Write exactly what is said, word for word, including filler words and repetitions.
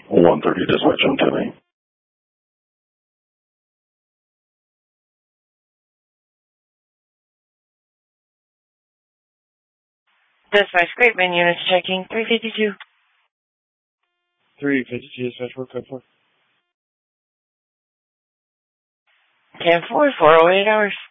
one thirty dispatch on ten A. Dispatch, Great Bend units checking. three fifty-two. three fifty-two, dispatch, what code for? ten four, four oh eight hours.